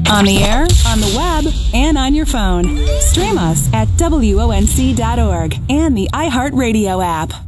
On the air, on the web, and on your phone. Stream us at WONC.org and the iHeartRadio app.